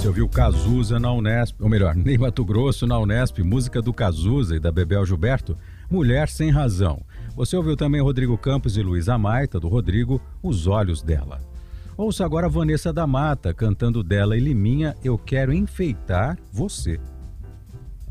Você ouviu Cazuza na Unesp, ou melhor, Ney Matogrosso na Unesp, música do Cazuza e da Bebel Gilberto, Mulher Sem Razão. Você ouviu também Rodrigo Campos e Luísa Maita, do Rodrigo, Os Olhos Dela. Ouça agora Vanessa da Mata, cantando dela e Liminha, Eu Quero Enfeitar Você.